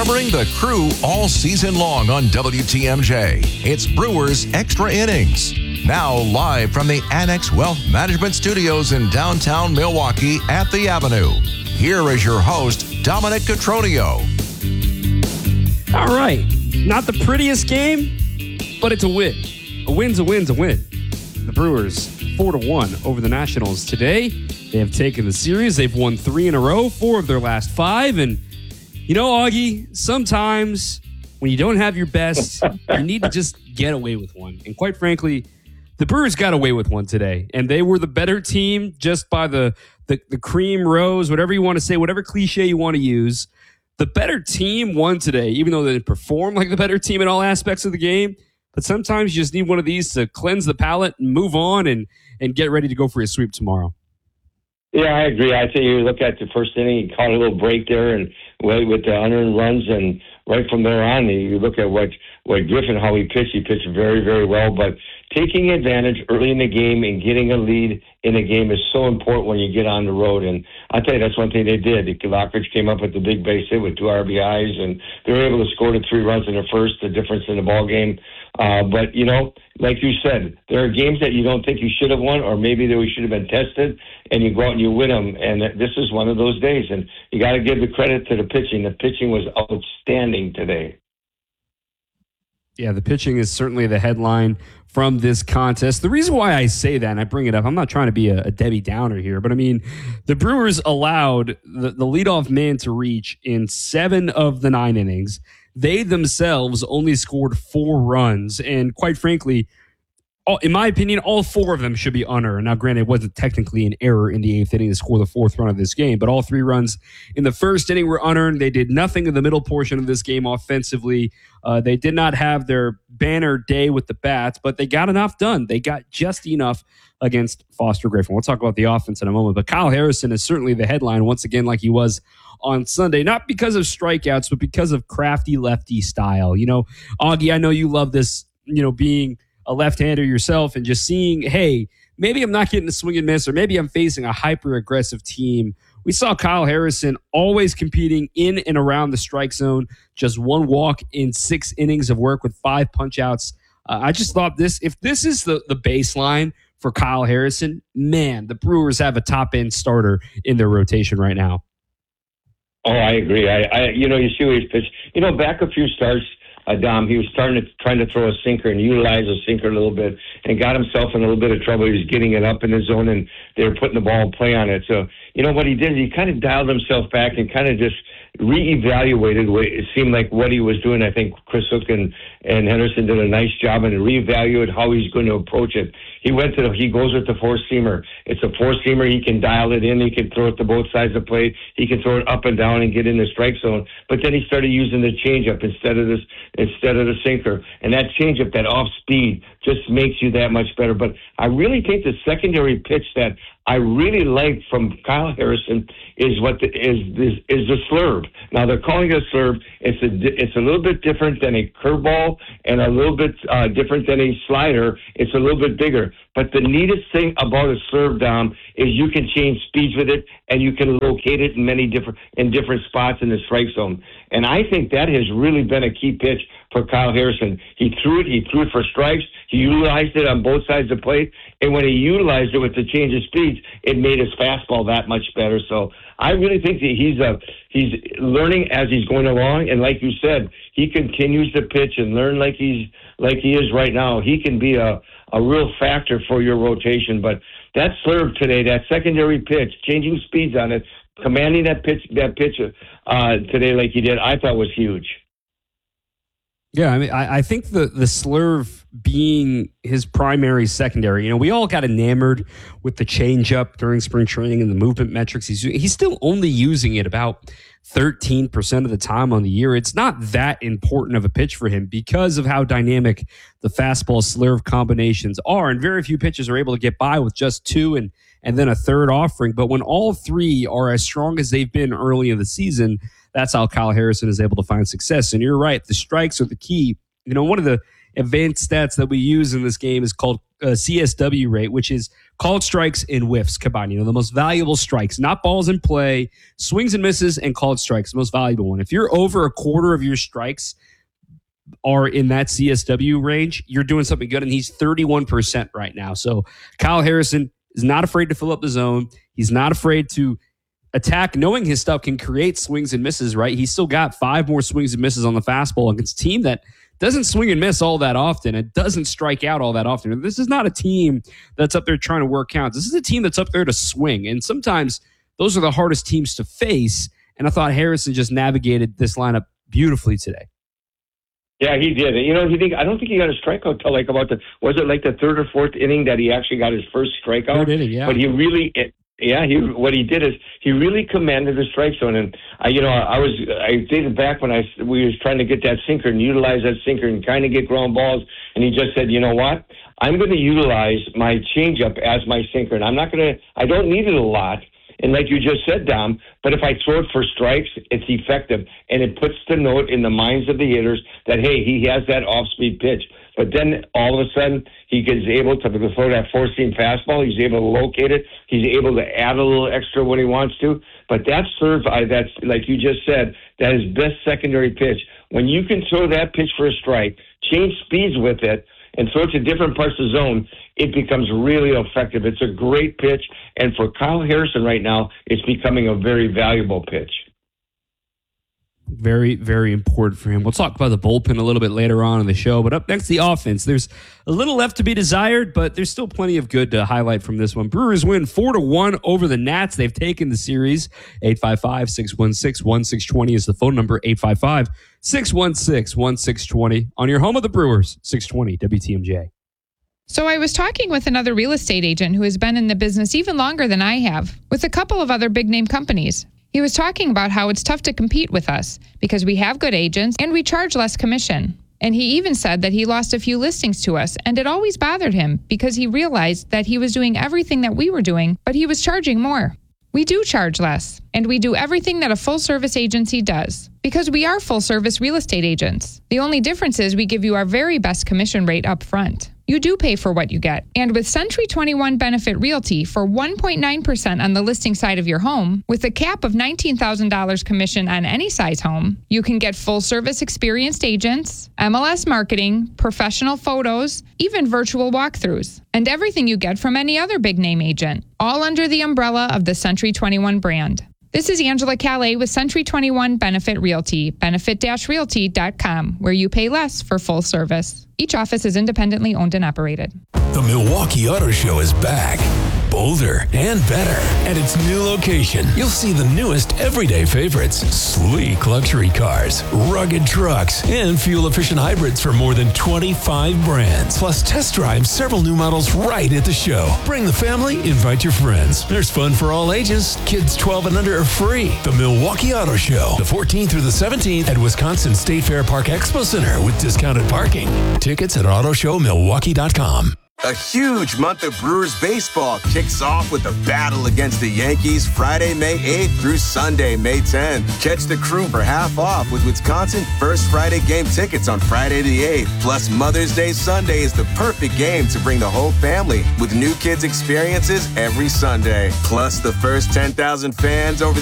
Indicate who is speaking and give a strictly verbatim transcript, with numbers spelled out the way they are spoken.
Speaker 1: Remembering the crew all season long on W T M J. It's Brewers Extra Innings. Now live from the Annex Wealth Management Studios in downtown Milwaukee at the Avenue. Here is your host, Dominic Cotroneo.
Speaker 2: All right. Not the prettiest game, but it's a win. A win's a win's a win. The Brewers, four to one over the Nationals today. They have taken the series. They've won three in a row, four of their last five. And, you know, Augie, sometimes when you don't have your best, you need to just get away with one. And quite frankly, the Brewers got away with one today. And they were the better team just by the, the, the cream rose, whatever you want to say, whatever cliche you want to use. The better team won today, even though they didn't perform like the better team in all aspects of the game. But sometimes you just need one of these to cleanse the palate and move on and, and get ready to go for a sweep tomorrow.
Speaker 3: Yeah, I agree. I think you look at the first inning, he caught a little break there and with the unearned runs, and right from there on, you look at what, what Griffin, how he pitched. He pitched very, very well, but taking advantage early in the game and getting a lead in a game is so important when you get on the road. And I'll tell you, that's one thing they did. Lockridge came up with the big base hit with two R B Is, and they were able to score the three runs in the first, the difference in the ball game. Uh, but, you know, like you said, there are games that you don't think you should have won, or maybe that we should have been tested, and you go out and you win them. And this is one of those days. And you got to give the credit to the pitching. The pitching was outstanding today.
Speaker 2: Yeah, the pitching is certainly the headline from this contest. The reason why I say that, and I bring it up, I'm not trying to be a, a Debbie Downer here, but I mean, the Brewers allowed the, the leadoff man to reach in seven of the nine innings. They themselves only scored four runs, and quite frankly, all, in my opinion, all four of them should be unearned. Now, granted, it wasn't technically an error in the eighth inning to score the fourth run of this game, but all three runs in the first inning were unearned. They did nothing in the middle portion of this game offensively. Uh, they did not have their banner day with the bats, but they got enough done. They got just enough against Foster Griffin. We'll talk about the offense in a moment, but Kyle Harrison is certainly the headline once again, like he was on Sunday, not because of strikeouts, but because of crafty lefty style. You know, Augie, I know you love this, you know, being a left-hander yourself and just seeing, hey, maybe I'm not getting a swing and miss, or maybe I'm facing a hyper-aggressive team. We saw Kyle Harrison always competing in and around the strike zone, just one walk in six innings of work with five punch-outs. Uh, I just thought this, if this is the, the baseline for Kyle Harrison, man, the Brewers have a top-end starter in their rotation right now.
Speaker 3: Oh, I agree. I, I you know, you see what he's pitched. You know, back a few starts, Uh, Dom, he was starting to trying to throw a sinker and utilize a sinker a little bit, and got himself in a little bit of trouble. He was getting it up in the zone, and they were putting the ball in play on it. So, you know what he did? He kind of dialed himself back and kind of just reevaluated what it seemed like what he was doing. I think Chris Hook and, and Henderson did a nice job and reevaluated how he's going to approach it. He went to the, he goes with the four seamer. It's a four seamer. He can dial it in. He can throw it to both sides of the plate. He can throw it up and down and get in the strike zone. But then he started using the changeup instead of this, instead of the sinker. And that changeup, that off speed, just makes you that much better. But I really think the secondary pitch that I really like from Kyle Harrison is what the, is, is is the slurve. Now they're calling it a slurve. It's a it's a little bit different than a curveball and a little bit uh, different than a slider. It's a little bit bigger. But the neatest thing about a slurve, Dom, is you can change speeds with it, and you can locate it in many different in different spots in the strike zone. And I think that has really been a key pitch for Kyle Harrison. He threw it. He threw it for strikes. He utilized it on both sides of the plate. And when he utilized it with the change of speeds, it made his fastball that much better. So I really think that he's a, he's learning as he's going along. And like you said, he continues to pitch and learn like he's like he is right now. He can be a, a real factor for your rotation. But that slurve today, that secondary pitch, changing speeds on it, commanding that pitch that pitch uh, today like he did, I thought was huge.
Speaker 2: Yeah, I mean, I, I think the the slurve being his primary secondary, you know, we all got enamored with the changeup during spring training and the movement metrics. He's he's still only using it about thirteen percent of the time on the year. It's not that important of a pitch for him because of how dynamic the fastball slurve combinations are, and very few pitchers are able to get by with just two and and then a third offering. But when all three are as strong as they've been early in the season, that's how Kyle Harrison is able to find success. And you're right, the strikes are the key. You know, one of the advanced stats that we use in this game is called uh, C S W rate, which is called strikes and whiffs combined. You know, the most valuable strikes, not balls in play, swings and misses, and called strikes, the most valuable one. If you're over a quarter of your strikes are in that C S W range, you're doing something good, and he's thirty-one percent right now. So Kyle Harrison is not afraid to fill up the zone. He's not afraid to attack, knowing his stuff can create swings and misses, right? He's still got five more swings and misses on the fastball against a team that doesn't swing and miss all that often. It doesn't strike out all that often. This is not a team that's up there trying to work counts. This is a team that's up there to swing. And sometimes those are the hardest teams to face. And I thought Harrison just navigated this lineup beautifully today.
Speaker 3: Yeah, he did. You know, he think I don't think he got a strikeout till like about the was it like the third or fourth inning that he actually got his first strikeout.
Speaker 2: Third inning, yeah.
Speaker 3: But he really, it, yeah, he what he did is he really commanded the strike zone. And I, you know, I was I dated back when I we was trying to get that sinker and utilize that sinker and kind of get ground balls. And he just said, you know what, I'm going to utilize my changeup as my sinker, and I'm not going to. I don't need it a lot. And like you just said, Dom, but if I throw it for strikes, it's effective. And it puts the note in the minds of the hitters that, hey, he has that off-speed pitch. But then all of a sudden, he gets able to throw that four-seam fastball. He's able to locate it. He's able to add a little extra when he wants to. But that serve, that's, like you just said, that is best secondary pitch. When you can throw that pitch for a strike, change speeds with it, and throw it to different parts of the zone, it becomes really effective. It's a great pitch, and for Kyle Harrison right now, it's becoming a very valuable pitch.
Speaker 2: Very, very important for him. We'll talk about the bullpen a little bit later on in the show, but up next, the offense. There's a little left to be desired, but there's still plenty of good to highlight from this one. Brewers win four to one over the Nats. They've taken the series. eight five five, six one six, one six two zero is the phone number. eight five five, six one six, one six two zero on your home of the Brewers, six twenty W T M J.
Speaker 4: So I was talking with another real estate agent who has been in the business even longer than I have, with a couple of other big-name companies. He was talking about how it's tough to compete with us because we have good agents and we charge less commission. And he even said that he lost a few listings to us, and it always bothered him because he realized that he was doing everything that we were doing, but he was charging more. We do charge less, and we do everything that a full-service agency does because we are full-service real estate agents. The only difference is we give you our very best commission rate up front. You do pay for what you get. And with Century twenty-one Benefit Realty for one point nine percent on the listing side of your home, with a cap of nineteen thousand dollars commission on any size home, you can get full-service experienced agents, M L S marketing, professional photos, even virtual walkthroughs, and everything you get from any other big-name agent, all under the umbrella of the Century twenty-one brand. This is Angela Calais with Century twenty-one Benefit Realty, benefit dash realty dot com, where you pay less for full service. Each office is independently owned and operated.
Speaker 5: The Milwaukee Auto Show is back. Bolder and better. At its new location, you'll see the newest everyday favorites, sleek luxury cars, rugged trucks, and fuel-efficient hybrids for more than twenty-five brands. Plus, test drive several new models right at the show. Bring the family, invite your friends. There's fun for all ages. Kids twelve and under are free. The Milwaukee Auto Show, the fourteenth through the seventeenth at Wisconsin State Fair Park Expo Center with discounted parking. Tickets at auto show milwaukee dot com.
Speaker 6: A huge month of Brewers baseball kicks off with a battle against the Yankees Friday, May eighth through Sunday, May tenth. Catch the crew for half off with Wisconsin First Friday game tickets on Friday the eighth. Plus, Mother's Day Sunday is the perfect game to bring the whole family with new kids experiences every Sunday. Plus, the first ten thousand fans over